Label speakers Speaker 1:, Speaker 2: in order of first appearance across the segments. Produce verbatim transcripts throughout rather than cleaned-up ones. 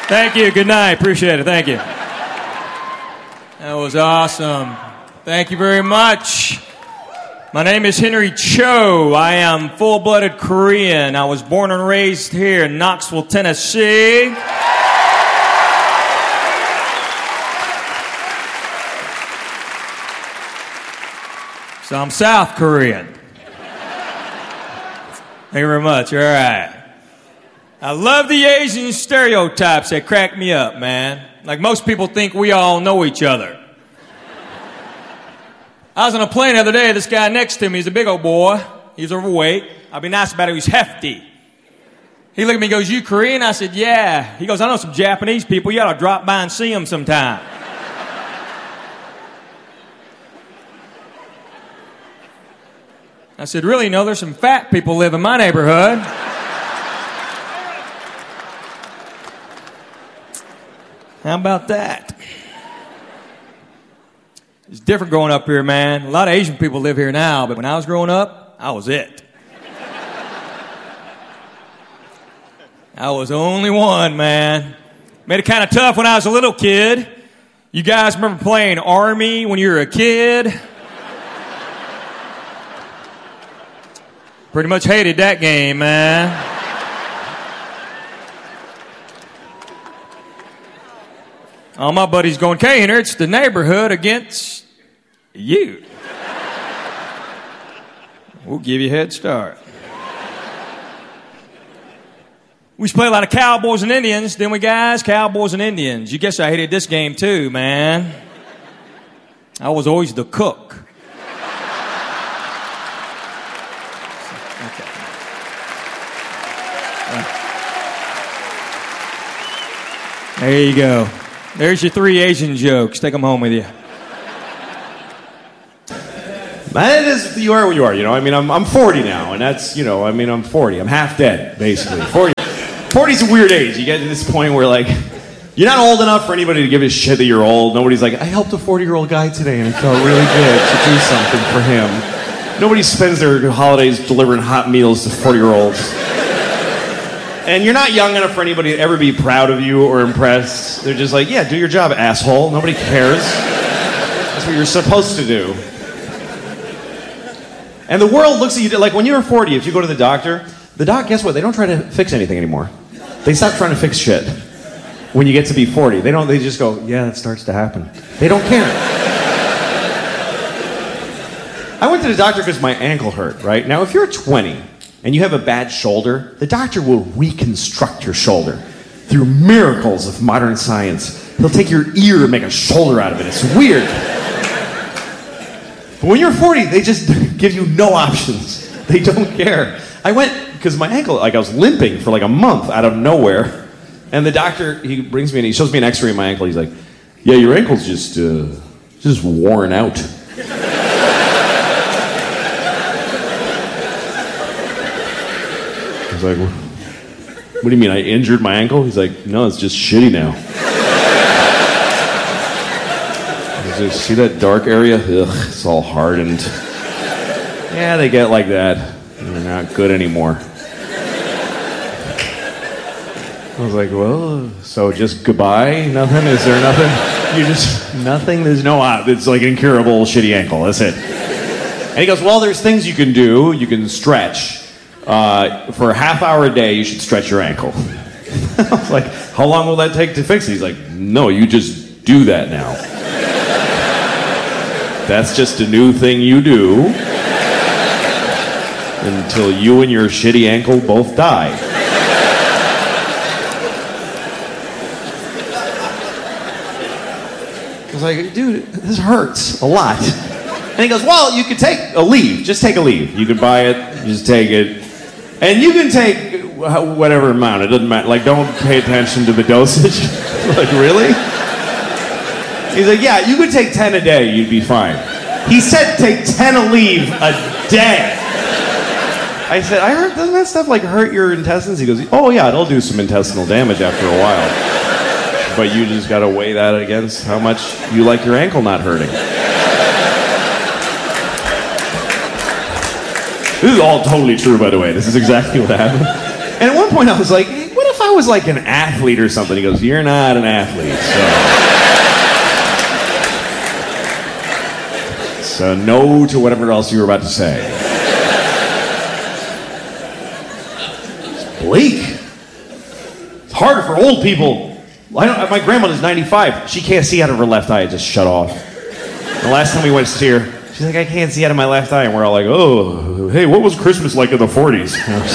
Speaker 1: Thank you. Good night. Appreciate it. Thank you. That was awesome. Thank you very much. My name is Henry Cho. I am full-blooded Korean. I was born and raised here in Knoxville, Tennessee. So I'm South Korean. Thank you very much. All right. I love the Asian stereotypes. They crack me up, man. Like most people think we all know each other. I was on a plane the other day. This guy next to me, he's a big old boy. He's overweight. I'll be nice about it. He's hefty. He looked at me and goes, "You Korean?" I said, "Yeah." He goes, "I know some Japanese people. You ought to drop by and see them sometime." I said, "Really? No, there's some fat people live in my neighborhood." How about that? It's different growing up here, man. A lot of Asian people live here now, but when I was growing up, I was it. I was the only one, man. Made it kind of tough when I was a little kid. You guys remember playing Army when you were a kid? Pretty much hated that game, man. All my buddies going, "Okay, Henry, it's the neighborhood against you. We'll give you a head start." We used to play a lot of Cowboys and Indians, didn't we, guys? Cowboys and Indians. You guess I hated this game too, man. I was always the cook. There you go. There's your three Asian jokes. Take them home with you.
Speaker 2: It is, you are what you are, you know. I mean, I'm I'm forty now, and that's, you know, I mean, I'm forty. I'm half dead, basically. forty, forty's a weird age. You get to this point where, like, you're not old enough for anybody to give a shit that you're old. Nobody's like, "I helped a forty-year-old guy today, and it felt really good to do something for him." Nobody spends their holidays delivering hot meals to forty-year-olds. And you're not young enough for anybody to ever be proud of you or impressed. They're just like, "Yeah, do your job, asshole. Nobody cares. That's what you're supposed to do." And the world looks at you like when you're forty, if you go to the doctor, the doc, guess what? They don't try to fix anything anymore. They stop trying to fix shit when you get to be forty. They don't, they just go, "Yeah, it starts to happen." They don't care. I went to the doctor because my ankle hurt, right? Now, if you're twenty and you have a bad shoulder, the doctor will reconstruct your shoulder through miracles of modern science. He'll take your ear and make a shoulder out of it. It's weird. But when you're forty, they just give you no options. They don't care. I went, because my ankle, like I was limping for like a month out of nowhere. And the doctor, he brings me in, he shows me an x-ray of my ankle. He's like, "Yeah, your ankle's just, uh, just worn out." I was like, "What do you mean, I injured my ankle?" He's like, "No, it's just shitty now." See that dark area? Ugh, it's all hardened. Yeah, they get like that. They're not good anymore. I was like, "Well, so just goodbye? Nothing? Is there nothing? You just, nothing? There's no, op- it's like incurable shitty ankle. That's it." And he goes, "Well, there's things you can do. You can stretch. Uh, for a half hour a day, you should stretch your ankle." I was like, "How long will that take to fix it?" He's like, "No, you just do that now. That's just a new thing you do until you and your shitty ankle both die." I was like, "Dude, this hurts a lot." And he goes, "Well, you could take a leave. Just take a leave. You could buy it, just take it. And you can take whatever amount. It doesn't matter. Like, don't pay attention to the dosage." Like, really? He's like, "Yeah, you could take ten a day. You'd be fine." He said take ten a leave a day. I said, "I heard, doesn't that stuff like hurt your intestines?" He goes, "Oh yeah, it'll do some intestinal damage after a while. But you just gotta weigh that against how much you like your ankle not hurting." This is all totally true, by the way. This is exactly what happened. And at one point I was like, "Hey, what if I I was like an athlete or something. He goes, you're not an athlete, so... So no to whatever else you were about to say. It's bleak. It's harder for old people. I don't, my grandmother's ninety-five. She can't see out of her left eye. It just shut off. The last time we went to see her, she's like, I can't see out of my left eye. And we're all like, oh, hey, what was Christmas like in the forties?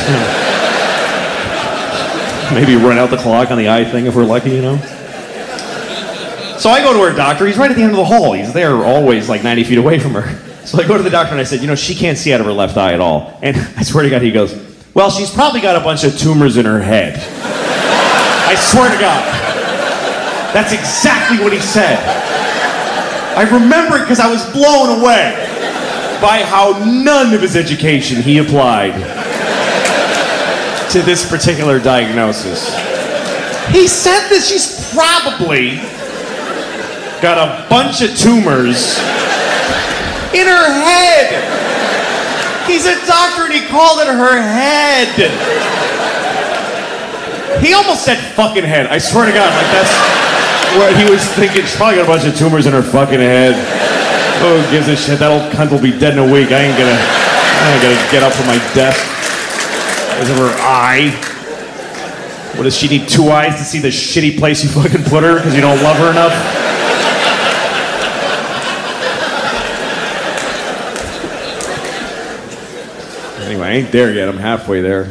Speaker 2: Maybe run out the clock on the eye thing if we're lucky, you know? So I go to her doctor. He's right at the end of the hall. He's there always like ninety feet away from her. So I go to the doctor and I said, you know, she can't see out of her left eye at all. And I swear to God, he goes, well, she's probably got a bunch of tumors in her head. I swear to God. That's exactly what he said. I remember it because I was blown away by how none of his education he applied to this particular diagnosis. He said that she's probably got a bunch of tumors in her head. He's a doctor and he called it her head. He almost said fucking head. I swear to God, like that's what he was thinking. She's probably got a bunch of tumors in her fucking head. Oh, who gives a shit? That old cunt will be dead in a week. I ain't gonna, I ain't gonna get up from my desk because of her eye. What does she need, two eyes to see the shitty place you fucking put her because you don't love her enough? Anyway, I ain't there yet. I'm halfway there.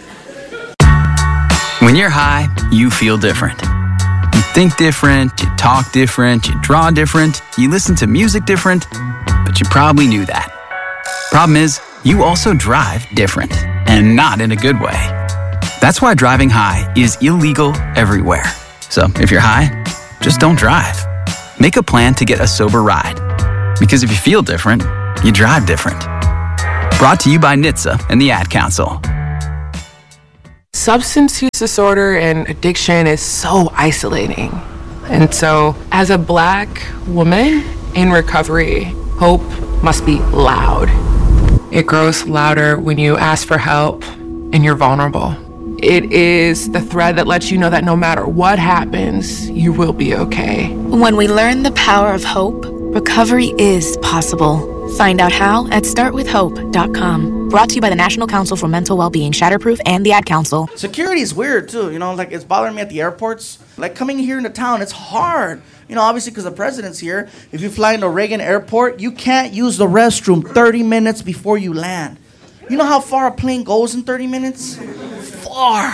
Speaker 3: When you're high, you feel different. You think different, you talk different, you draw different, you listen to music different, but you probably knew that. Problem is, you also drive different, and not in a good way. That's why driving high is illegal everywhere. So if you're high, just don't drive. Make a plan to get a sober ride. Because if you feel different, you drive different. Brought to you by N H T S A and the Ad Council.
Speaker 4: Substance use disorder and addiction is so isolating. And so, as a Black woman in recovery, hope must be loud. It grows louder when you ask for help and you're vulnerable. It is the thread that lets you know that no matter what happens, you will be okay.
Speaker 5: When we learn the power of hope, recovery is possible. Find out how at start with hope dot com. Brought to you by the National Council for Mental Wellbeing, Shatterproof, and the Ad Council.
Speaker 6: Security is weird, too. You know, like, it's bothering me at the airports. Like, coming here into town, it's hard. You know, obviously, because the president's here. If you fly into Reagan Airport, you can't use the restroom thirty minutes before you land. You know how far a plane goes in thirty minutes? Far.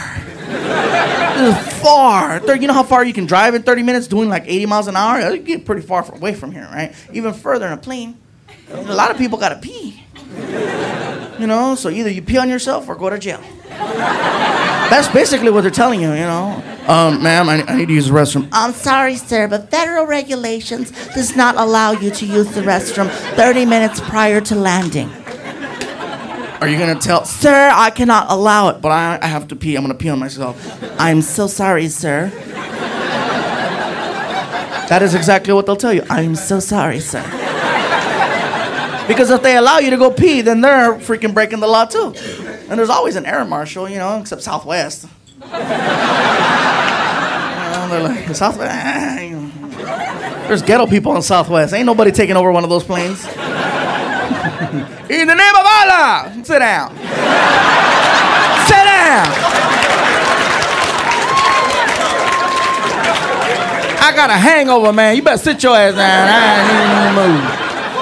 Speaker 6: Far. You know how far you can drive in thirty minutes doing, like, eighty miles an hour? You get pretty far away from here, right? Even further in a plane. A lot of people got to pee. You know, so either you pee on yourself or go to jail. That's basically what they're telling you, you know. Um, ma'am, I, I need to use the restroom. I'm sorry, sir, but federal regulations does not allow you to use the restroom thirty minutes prior to landing. Are you going to tell, sir, I cannot allow it, but I, I have to pee. I'm going to pee on myself. I'm so sorry, sir. That is exactly what they'll tell you. I'm so sorry, sir. Because if they allow you to go pee, then they're freaking breaking the law too. And there's always an air marshal, you know, except Southwest. You know, they're like, Southwest. Ah, you know. There's ghetto people in Southwest. Ain't nobody taking over one of those planes. In the name of Allah, sit down. Sit down. I got a hangover, man. You better sit your ass down. I ain't even move.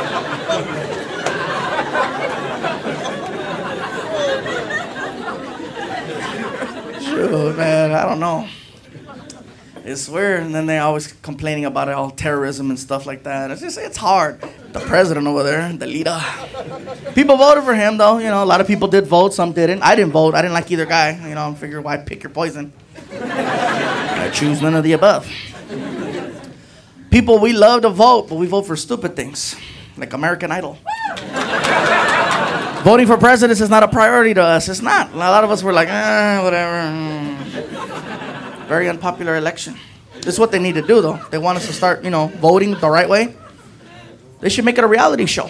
Speaker 6: Sure, man, I don't know. It's weird, and then they always complaining about it, all terrorism and stuff like that. It's just, it's hard. The president over there, the leader. People voted for him, though. You know, a lot of people did vote, some didn't. I didn't vote. I didn't like either guy. You know, I figured, why pick your poison? I choose none of the above. People, we love to vote, but we vote for stupid things, like American Idol. Voting for presidents is not a priority to us. It's not. A lot of us were like, eh, whatever. Very unpopular election. This is what they need to do, though. They want us to start, you know, voting the right way. They should make it a reality show.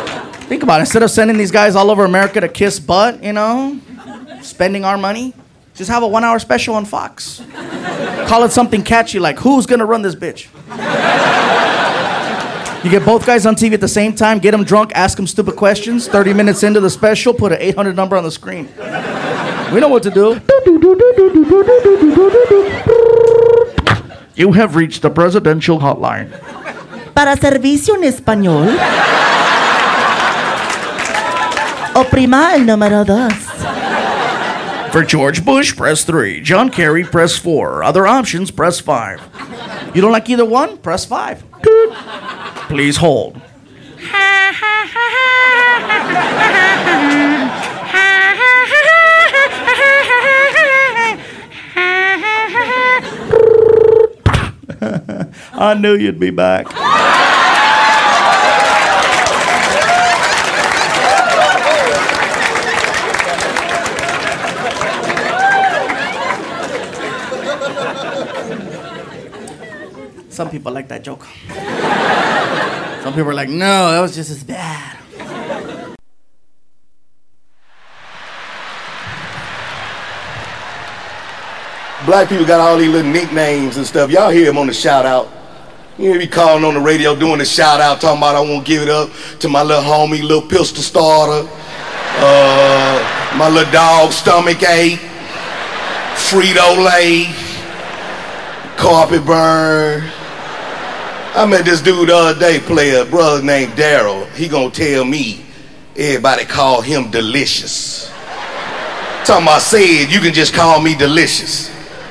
Speaker 6: Think about it. Instead of sending these guys all over America to kiss butt, you know, spending our money, Just have a one-hour special on Fox. Call it something catchy like, who's gonna run this bitch? You get both guys on T V at the same time, get them drunk, ask them stupid questions. thirty minutes into the special, put an eight hundred number on the screen. We know what to do. You have reached the presidential hotline.
Speaker 7: Para servicio en español, oprima el número dos.
Speaker 6: For George Bush, press three. John Kerry, press four. Other options, press five. You don't like either one? Press five. Good. Please hold. I knew you'd be back. Some people like that joke. Some people are like, no, that was just as bad.
Speaker 8: Black people got all these little nicknames and stuff. Y'all hear them on the shout out. You hear me calling on the radio doing the shout out, talking about I want to give it up to my little homie, little pistol starter, uh, my little dog stomach ache, Frito-Lay, carpet burn. I met this dude the other day, play a brother named Daryl. He gonna tell me everybody call him Delicious. Talking about said, you can just call me Delicious.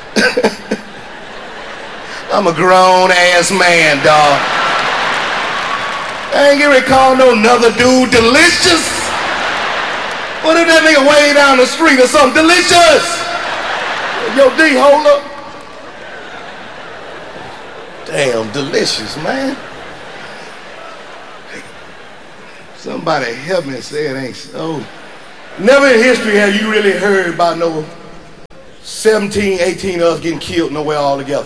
Speaker 8: I'm a grown ass man, dog. I ain't getting ready to call no another dude Delicious. What if that nigga way down the street or something? Delicious! Yo, D, hold up. Damn, Delicious, man. Somebody help me say it ain't so. Never in history have you really heard about no seventeen, eighteen of us getting killed nowhere all together.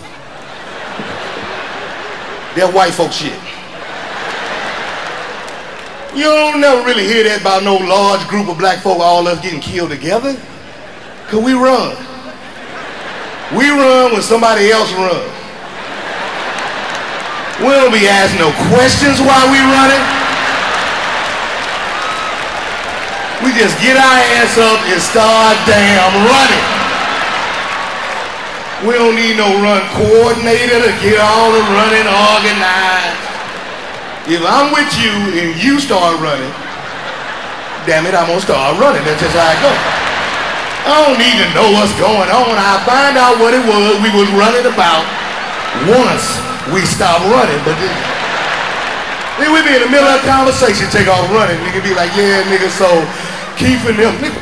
Speaker 8: They're white folk shit. You don't never really hear that about no large group of black folk, all of us getting killed together. Cause we run. We run when somebody else runs. We don't be asking no questions while we running. We just get our ass up and start damn running. We don't need no run coordinator to get all the running organized. If I'm with you and you start running, damn it, I'm gonna start running. That's just how it goes. I don't need to know what's going on. I find out what it was we was running about once we stop running. But then, then we be in the middle of a conversation, take off running. Nigga be like, yeah, nigga, so Keith and them, nigga.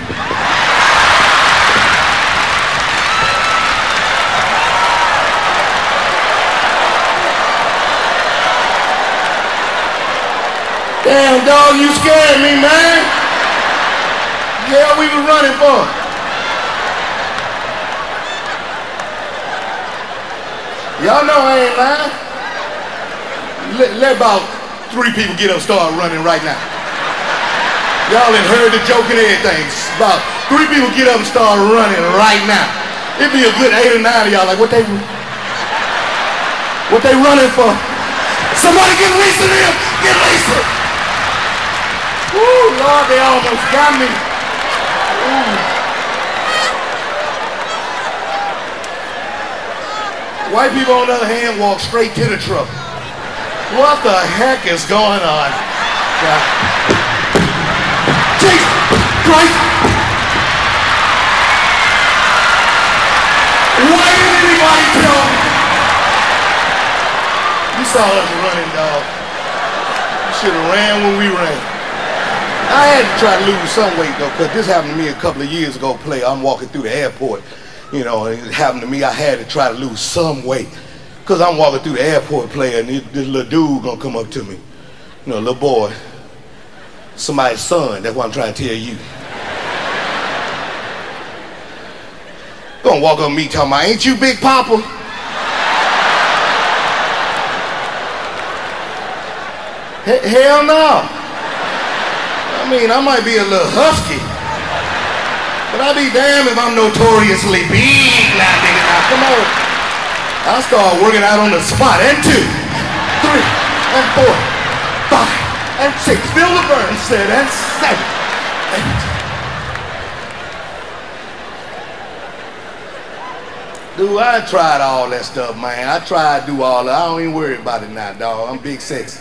Speaker 8: Damn, dog, you scared me, man. Yeah, we was running for. Y'all know I ain't lying. Let, let about three people get up and start running right now. Y'all done heard the joke and everything. About three people get up and start running right now. It'd be a good eight or nine of y'all like, what they, what they running for? Somebody get Lisa them, get Lisa. Ooh, Lord, they almost got me. Ooh. White people, on the other hand, walk straight to the truck. What the heck is going on? God. Jesus Christ! Why didn't anybody tell me? You saw us running, dog. You should have ran when we ran. I had to try to lose some weight though, because this happened to me a couple of years ago, play. I'm walking through the airport, you know, and it happened to me. I had to try to lose some weight, because I'm walking through the airport, play, and this, this little dude gonna come up to me. You know, little boy, somebody's son, that's what I'm trying to tell you. Gonna walk up to me talking about, ain't you Big Papa? He- hell no. I mean, I might be a little husky, But I'll be damned if I'm notoriously big now, nigga. Now, come on. I'll start working out on the spot. And two, three, and four, five, and six. Feel the burn, said, and seven, eight. Dude, I tried all that stuff, man. I tried to do all that. I don't even worry about it now, dog. I'm big sexy.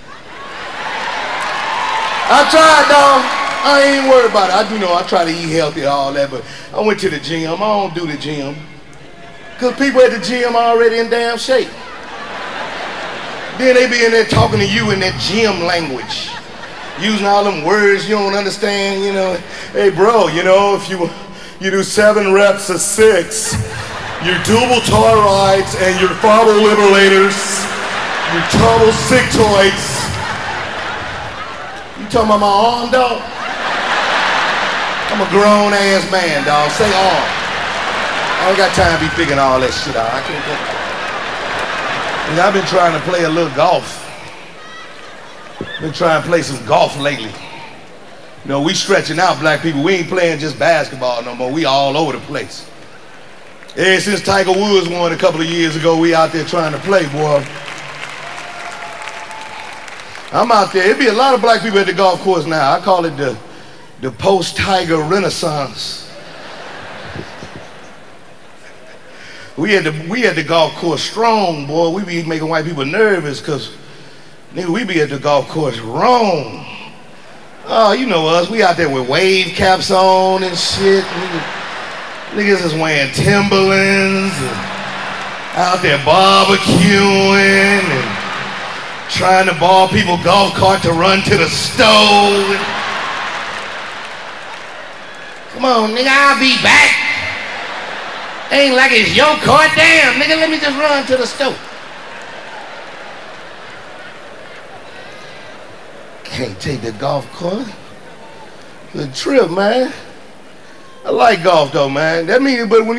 Speaker 8: I tried, dog. I ain't worried about it. I do know I try to eat healthy, all that, but I went to the gym. I don't do the gym. Because people at the gym are already in damn shape. Then they be in there talking to you in that gym language. Using all them words you don't understand, you know. Hey, bro, you know, if you, you do seven reps of six, your double toroids and your frontal liberators, your total sectoids. You talking about my arm, dog? I'm a grown ass man, dog. Say arm. I don't got time to be figuring all that shit out. I can't get it. And I've been trying to play a little golf. Been trying to play some golf lately. You know, we stretching out, black people. We ain't playing just basketball no more. We all over the place. Ever since Tiger Woods won a couple of years ago, we out there trying to play, boy. I'm out there. It'd be a lot of black people at the golf course now. I call it the the post-Tiger Renaissance. We had the we had the golf course strong, boy. We be making white people nervous because nigga, we be at the golf course wrong. Oh, you know us. We out there with wave caps on and shit. Niggas is wearing Timberlands and out there barbecuing and trying to borrow people golf cart to run to the stove. Come on, nigga, I'll be back. Ain't like it's your cart. Damn, nigga, let me just run to the stove. Can't take the golf cart. The trip, man. I like golf though, man. That means, but when